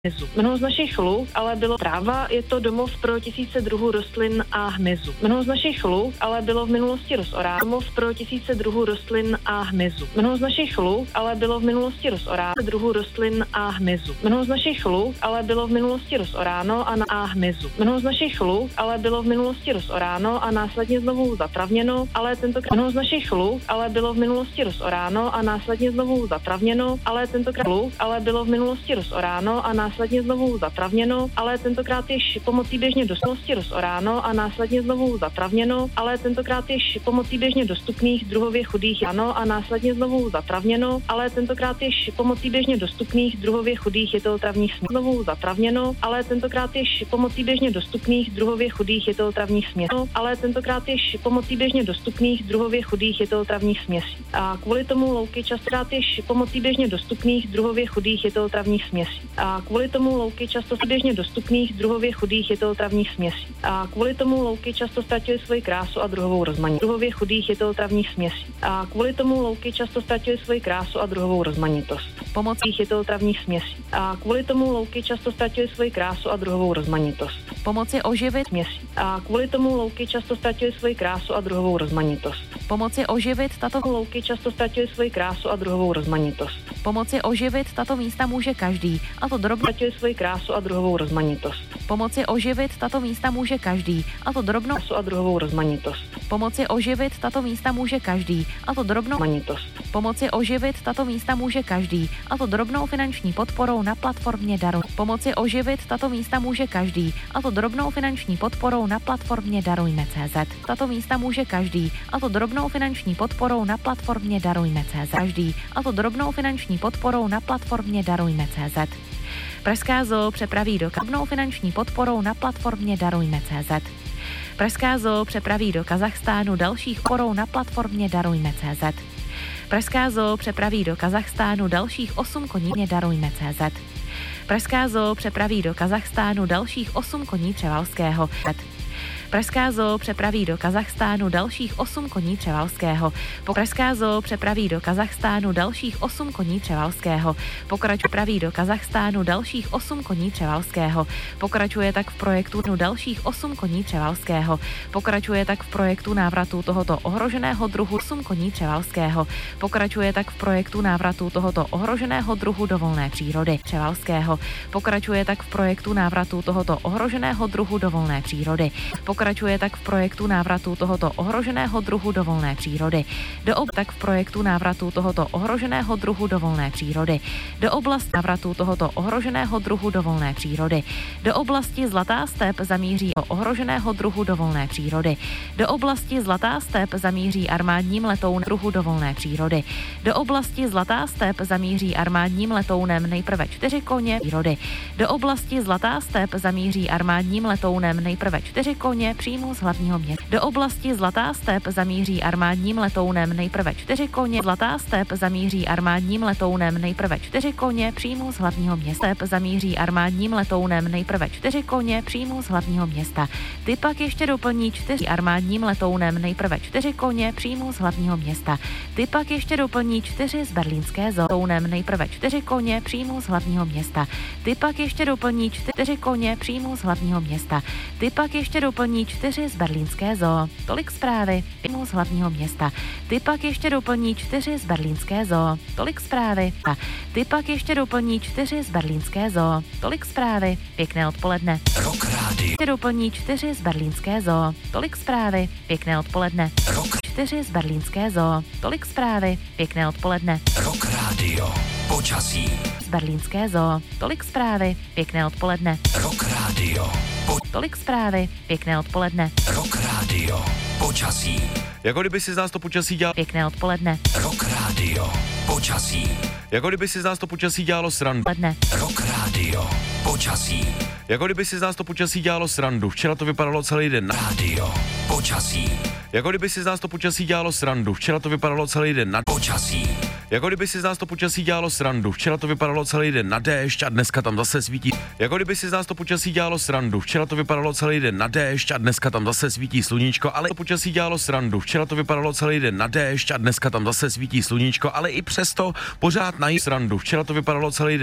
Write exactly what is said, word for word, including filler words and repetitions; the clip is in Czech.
hmyzu. Mnoho z našich luk ale bylo tráva, je to domov pro tisíce druhů rostlin a hmyzu. Mnoho z našich luk ale bylo v minulosti rozoráno, domov pro tisíce druhů rostlin a hmyzu. Mnoho z našich luk ale bylo v minulosti rozoráno, druhů rostlin a hmyzu. Mnoho z našich luk ale bylo v minulosti rozoráno a na a hmyzu. Mnoho z našich luk ale bylo v minulosti rozoráno a následně znovu zatravněno, ale tentokrát mnoho z našich luk ale bylo v minulosti rozoráno a následně znovu zatravněno, ale tentokrát luk ale bylo v minulosti rozoráno a následně znovu zatravněno, ale tentokrát již pomocí běžně dostupnosti rozoráno a následně znovu zatravněno, ale tentokrát již pomocí běžně dostupných druhově chudých ano a následně znovu zatravněno, ale tentokrát již pomocí běžně dostupných druhově chudých jetelotravních směsí znovu zatravněno, ale tentokrát již pomocí běžně dostupných druhově chudých jetelotravních směsí, ale tentokrát již pomocí běžně dostupných druhově chudých jetelotravních směsí. A kvůli tomu louky častokrát již pomocí běžně dostupných druhově chudých jetelotravních směsí. A kvůli tomu louky často běžně dostupných druhově chudých jetelotravních směsí. A kvůli tomu louky často ztratily svoji krásu a druhovou rozmanitost. Druhově chudých jetelotravních směsí. A kvůli tomu louky často ztratily svoji krásu a druhovou rozmanitost. Pomocí jetelotravních směsí. A kvůli tomu louky často ztratily svoji krásu a druhovou rozmanitost. Pomoci oživit směsí. A kvůli tomu louky často ztratily svoji krásu a druhovou rozmanitost. Pomoci oživit tato louky často ztratily svoji krásu a druhovou rozmanitost. Pomoci oživit tato místa může každý, a to drobnou ztratily svoji krásu a druhovou rozmanitost. Pomoci oživit tato místa může každý, a to drobnou krásu a druhovou rozmanitost. Pomoci oživit tato místa může každý, a to drobnou rozmanitost. Pomoci oživit tato místa může každý, a to drobnou finanční podporou na platformě Daruj. Pomoci oživit tato místa může každý, a to drobnou finanční podporou na platformě Darujme tečka cé zet. Tato místa může každý, a to drobnou finanční podporou na platformě Darujme tečka cé zet. Každý, a to drobnou finanční podporou na platformě Darujme tečka cé zet. Pražská zoo přepraví do drobnou finanční podporou na platformě Darujme tečka cé zet. Pražská zoo přepraví do Kazachstánu dalších porou na platformě Darujme tečka cé zet. Pražská zoo přepraví do Kazachstánu dalších osm koní Darujme tečka cé zet. Pražská zoo přepraví do Kazachstánu dalších osm koní Převalského. Pražská zoo přepraví do Kazachstánu dalších osm koní Převalského. Pražská zoo přepraví do Kazachstánu dalších osm koní Převalského. Pokračuje přepraví do Kazachstánu dalších osm koní Převalského. Pokračuje tak v projektu dalších osm koní Převalského. Pokračuje tak v projektu návratu tohoto ohroženého druhu osm koní Převalského. Pokračuje tak v projektu návratu tohoto ohroženého druhu do volné přírody Převalského. Pokračuje tak v projektu návratu tohoto ohroženého druhu do volné přírody. Pokračuje tak v projektu návratu tohoto ohroženého druhu do volné přírody. Do ob tak v projektu návratu tohoto ohroženého druhu do volné přírody. Do oblasti návratu tohoto ohroženého druhu do volné přírody. Do oblasti Zlatá step zamíří ohroženého druhu do volné přírody. Do oblasti Zlatá step zamíří armádním letounem druhu do volné přírody. Do oblasti Zlatá step zamíří armádním letounem nejprve čtyři koně přírody. Do oblasti Zlatá step zamíří armádním letounem nejprve čtyři koně přímo z hlavního města. Do oblasti Zlatá step zamíří armádním letounem nejprve čtyři koně. Zlatá step zamíří armádním letounem nejprve čtyři koně přímo z hlavního města. Step zamíří armádním letounem nejprve čtyři koně přímo z hlavního města. Ty pak ještě doplní čtyři armádním letounem nejprve čtyři koně přímo z hlavního města. Ty pak ještě doplní čtyři z berlínské zoo letounem nejprve čtyři koně přímo z hlavního města. Ty pak ještě doplní čtyři koně přímo z hlavního města. Ty pak ještě doplní čtyři z berlínské zoo. Tolik zprávy přímo z hlavního města. Ty pak ještě doplní čtyři z berlínské zoo. Tolik zprávy. A ty pak ještě doplní čtyři z berlínské zoo. Tolik zprávy. Pěkné odpoledne. Rock Radio. Ještě doplní čtyři z berlínské zoo. Tolik zprávy. Pěkné odpoledne. Rock. čtyři z berlínské zoo. Tolik zprávy. Pěkné odpoledne. Rock Radio. Počasí. Z berlínské zoo. Tolik zprávy. Pěkné odpoledne. Rock Radio. Po... Tolik zprávy. Pěkné odpoledne. Rock Radio. Počasí. Jako kdyby si z nás to počasí dělal... Pěkné odpoledne. Rock Radio. Počasí. Jako kdyby si z nás to počasí dělalo srandu. Odpoledne. Rock Radio. Počasí. Jako kdyby si z nás to počasí dělalo srandu. Včera to vypadalo celý den na... Radio. Počasí. Jako kdyby si z nás to počasí dělalo srandu. Včera to vypadalo celý den na... Počasí. Jako kdyby si z nás to počasí dělalo srandu. Včera to vypadalo celý den na déšť a dneska tam zase svítí. Jako kdyby si z nás to počasí dělalo srandu. Včera to vypadalo celý den na déšť a dneska tam zase svítí sluníčko, ale to počasí dělalo srandu. Včera to vypadalo celý den na déšť a dneska tam zase svítí sluníčko, ale i přesto pořád na srandu. Včera to vypadalo celý den